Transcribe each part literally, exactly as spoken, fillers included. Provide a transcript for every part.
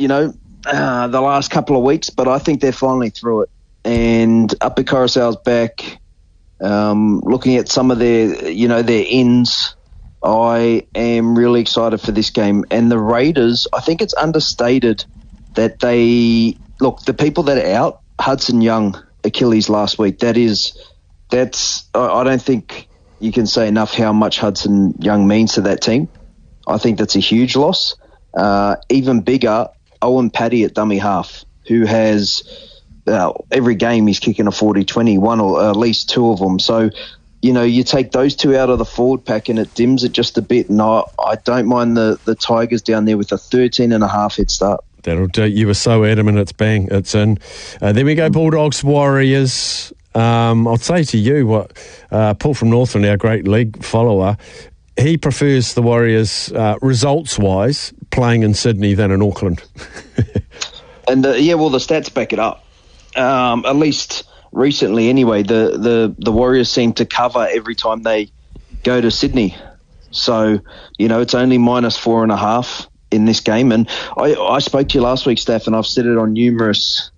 you know, uh, the last couple of weeks, but I think they're finally through it. And Upper Coruscant's back. Um, looking at some of their, you know, their ins, I am really excited for this game. And the Raiders, I think it's understated that they look the people that are out. Hudson Young, Achilles last week. That is, that's. I don't think you can say enough how much Hudson Young means to that team. I think that's a huge loss. Uh, even bigger, Owen Paddy at dummy half, who has uh, every game he's kicking a forty twenty, one or at least two of them. So, you know, you take those two out of the forward pack and it dims it just a bit. And I, I don't mind the, the Tigers down there with a thirteen and a half head start. That'll do. You were so adamant, it's bang, it's in. Uh, then we go Bulldogs, Warriors. Um, I'll say to you, what uh, Paul from Northland, our great league follower, he prefers the Warriors, uh, results-wise, playing in Sydney than in Auckland. and, uh, yeah, well, the stats back it up. Um, at least recently anyway, the, the, the Warriors seem to cover every time they go to Sydney. So, you know, it's only minus four and a half in this game. And I, I spoke to you last week, Steph, and I've said it on numerous,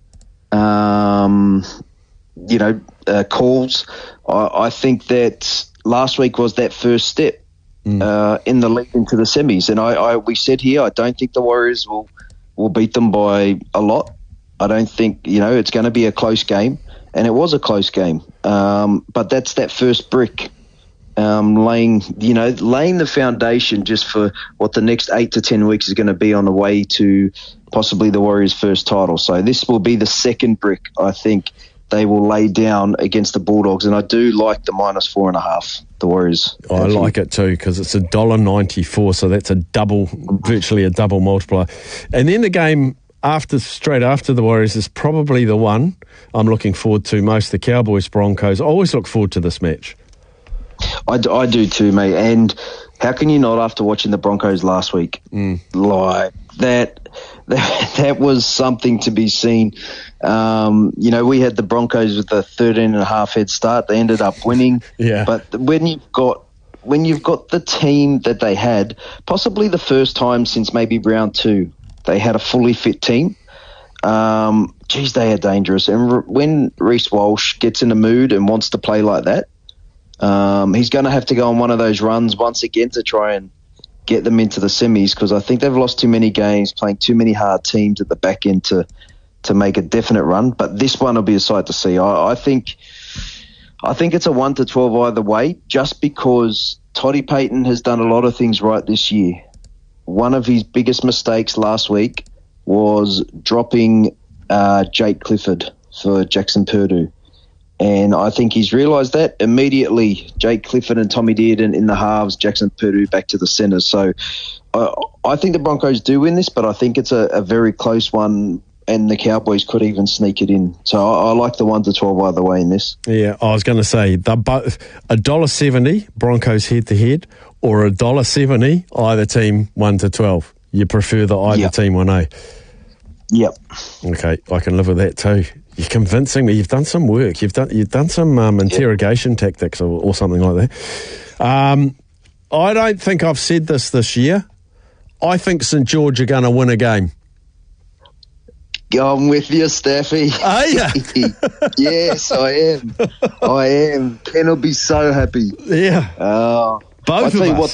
um, you know, uh, calls. I, I think that last week was that first step mm. uh, in the lead into the semis. And I, I we said here, I don't think the Warriors will, will beat them by a lot. I don't think, you know, it's going to be a close game. And it was a close game. Um, but that's that first brick. Um, laying, you know, laying the foundation just for what the next eight to ten weeks is going to be on the way to possibly the Warriors' first title. So this will be the second brick, I think, they will lay down against the Bulldogs. And I do like the minus four and a half, the Warriors. Oh, I like it too, because it's one dollar ninety-four, so that's a double, virtually a double multiplier. And then the game after, straight after the Warriors is probably the one I'm looking forward to most, the Cowboys-Broncos. I always look forward to this match. I, I do too, mate. And how can you not after watching the Broncos last week? Mm. Like, that, that that was something to be seen. Um, you know, we had the Broncos with a thirteen and a half head start. They ended up winning. Yeah. But when you've got when you've got the team that they had, possibly the first time since maybe round two, they had a fully fit team. Um, geez, they are dangerous. And re- when Reece Walsh gets in a mood and wants to play like that, Um, he's going to have to go on one of those runs once again to try and get them into the semis, because I think they've lost too many games, playing too many hard teams at the back end to to make a definite run. But this one will be a sight to see. I, I think I think it's a one to twelve either way, just because Toddy Payton has done a lot of things right this year. One of his biggest mistakes last week was dropping uh, Jake Clifford for Jackson Purdue. And I think he's realised that immediately. Jake Clifford and Tommy Dearden in the halves, Jackson Purdue back to the centres. So uh, I think the Broncos do win this, but I think it's a, a very close one, and the Cowboys could even sneak it in. So I, I like the one to twelve either way in this. Yeah, I was going to say the both a dollar seventy Broncos head to head, or a dollar seventy either team one to twelve. You prefer the either yep. team one, eh? Yep. Okay, I can live with that too. You're convincing me. You've done some work. You've done you've done some um, interrogation yep. tactics or, or something like that. Um, I don't think I've said this this year. I think St George are going to win a game. I'm with you, Staffy. Are you? Yes, I am. I am. Ken will be so happy. Yeah. Uh, Both I of tell you us. what,